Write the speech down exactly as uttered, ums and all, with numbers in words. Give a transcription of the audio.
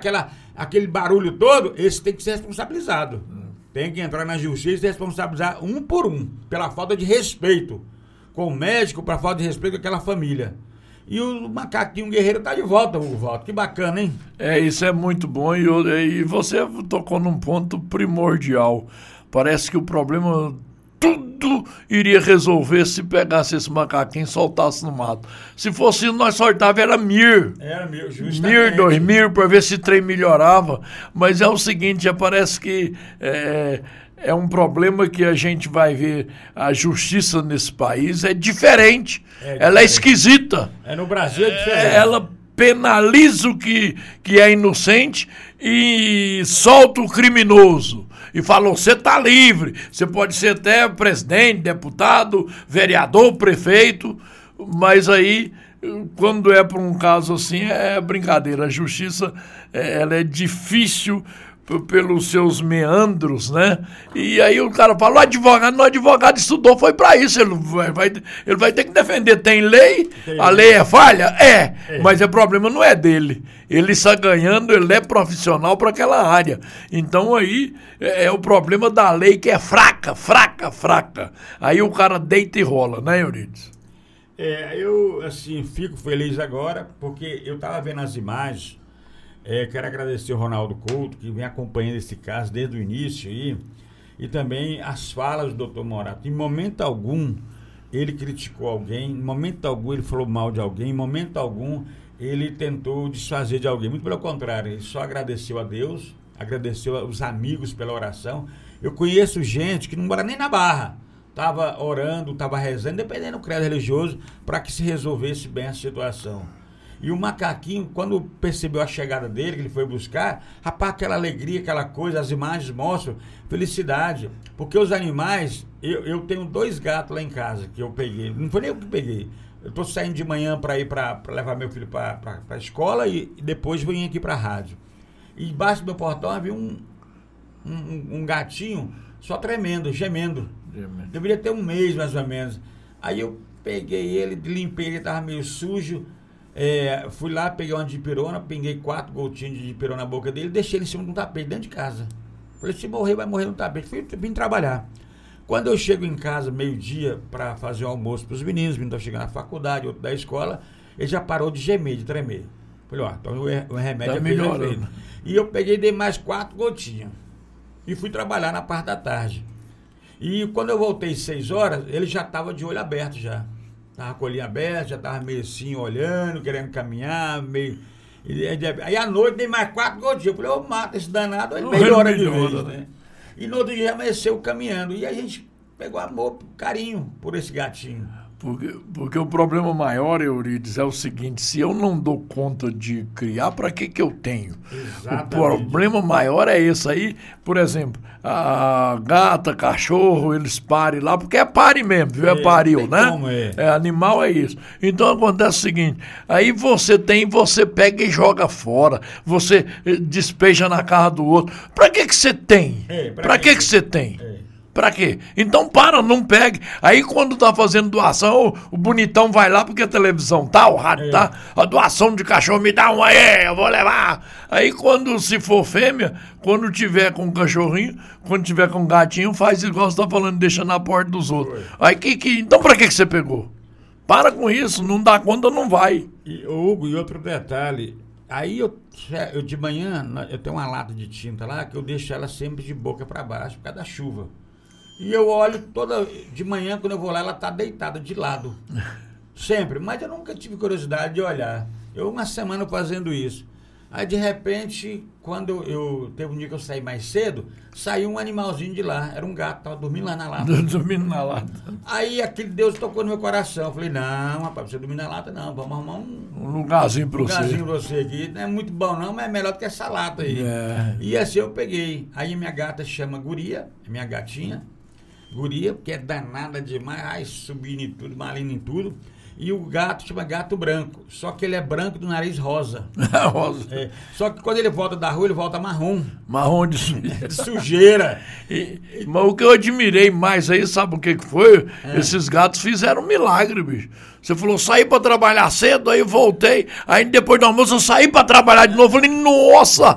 aquela, aquele barulho todo, esse tem que ser responsabilizado. Hum. Tem que entrar na justiça e responsabilizar um por um, pela falta de respeito com o médico, pela falta de respeito com aquela família. E o macaquinho guerreiro tá de volta, Hugo Walter. Que bacana, hein? É, isso é muito bom. E, eu, e você tocou num ponto primordial. Parece que o problema tudo iria resolver se pegasse esse macaquinho e soltasse no mato. Se fosse nós soltava era mir. Era mir, justamente. Mir, dois mir, para ver se o trem melhorava. Mas é o seguinte, já parece que é, é um problema que a gente vai ver. A justiça nesse país é diferente. É diferente. Ela é esquisita. É, no Brasil é diferente. Ela penaliza o que, que é inocente e solta o criminoso. E falou, você tá livre, você pode ser até presidente, deputado, vereador, prefeito, mas aí, quando é por um caso assim, é brincadeira. A justiça, ela é difícil p- pelos seus meandros, né? E aí o cara fala, o advogado, o advogado estudou, foi pra isso, ele vai, vai, ele vai ter que defender. Tem lei, Tem. a lei é falha? É, é, mas o problema não é dele. Ele está ganhando, ele é profissional para aquela área. Então aí é, é o problema da lei que é fraca, fraca, fraca. Aí o cara deita e rola, né, Euridice? É, eu assim fico feliz agora, porque eu estava vendo as imagens. É, quero agradecer o Ronaldo Couto, que vem acompanhando esse caso desde o início aí, e também as falas do doutor Morato. Em momento algum ele criticou alguém, em momento algum ele falou mal de alguém, em momento algum ele tentou desfazer de alguém. Muito pelo contrário, ele só agradeceu a Deus, agradeceu aos amigos pela oração. Eu conheço gente que não mora nem na Barra, estava orando, estava rezando, dependendo do credo religioso, para que se resolvesse bem a situação. E o macaquinho, quando percebeu a chegada dele, que ele foi buscar, rapaz, aquela alegria, aquela coisa, as imagens mostram felicidade. Porque os animais, eu, eu tenho dois gatos lá em casa que eu peguei, não foi nem eu que peguei. Eu estou saindo de manhã para ir para levar meu filho para a escola e, e depois vim aqui para a rádio. E embaixo do meu portão havia um, um, um gatinho só tremendo, gemendo. Gemendo. Deveria ter um mês mais ou menos. Aí eu peguei ele, limpei, ele estava meio sujo. É, fui lá, peguei uma dipirona, pinguei quatro gotinhas de dipirona na boca dele, deixei ele em cima de um tapete dentro de casa. Falei, se morrer, vai morrer no tapete. Fui, vim trabalhar. Quando eu chego em casa, meio-dia, para fazer o almoço para os meninos, os meninos estão chegando na faculdade, outro da escola, ele já parou de gemer, de tremer. Falei, ó, então o, o remédio tá é melhorando. E eu peguei e dei mais quatro gotinhas. E fui trabalhar na parte da tarde. E quando eu voltei seis horas, ele já estava de olho aberto já. Estava com o olhinho aberto, já estava meio assim, olhando, querendo caminhar, meio... Aí à noite dei mais quatro gotinhas. Eu falei, eu mato esse danado, ele melhora de vez, né? E no outro dia amanheceu caminhando. E a gente pegou amor, carinho por esse gatinho. Porque, porque o problema maior, Euridice, é o seguinte, se eu não dou conta de criar, para que que eu tenho? Exatamente. O problema maior é esse aí, por exemplo, a gata, cachorro, eles parem lá, porque é pare mesmo, viu? É, é pariu, né? Como é. É, animal é isso. Então acontece o seguinte, aí você tem, você pega e joga fora, você despeja na casa do outro. Para que que você tem? É, para que que você tem? É. Pra quê? Então para, não pegue. Aí quando tá fazendo doação, o, o bonitão vai lá porque a televisão tá, o rádio é. tá, a doação de cachorro me dá um aí, eu vou levar. Aí quando se for fêmea, quando tiver com um cachorrinho, quando tiver com um gatinho, faz igual você tá falando, deixa na porta dos outros. Aí que, que então pra que que você pegou? Para com isso, não dá conta, não vai. E, Hugo, e outro detalhe, aí eu, eu de manhã, eu tenho uma lata de tinta lá, que eu deixo ela sempre de boca pra baixo, por causa da chuva. E eu olho toda de manhã, quando eu vou lá, ela tá deitada de lado. Sempre. Mas eu nunca tive curiosidade de olhar. Eu uma semana fazendo isso. Aí, de repente, quando eu, eu... Teve um dia que eu saí mais cedo, saiu um animalzinho de lá. Era um gato, tava dormindo lá na lata. Dormindo na lata. Aí, aquele Deus tocou no meu coração. Eu falei, não, rapaz, você dormir na lata, não. Vamos arrumar um... Um lugarzinho pra um você. Um lugarzinho pra você aqui. Não é muito bom, não, mas é melhor do que essa lata aí. É. E assim eu peguei. Aí, minha gata chama Guria, minha gatinha. Guria, porque é danada demais, ai, subindo em tudo, malina em tudo. E o gato chama gato branco, só que ele é branco do nariz rosa. Rosa. É, só que quando ele volta da rua, ele volta marrom. Marrom de sujeira. De sujeira. E, mas o que eu admirei mais aí, sabe o que que foi? É. Esses gatos fizeram um milagre, bicho. Você falou, saí pra trabalhar cedo, aí voltei. Aí depois do almoço eu saí pra trabalhar de novo. Eu falei, nossa,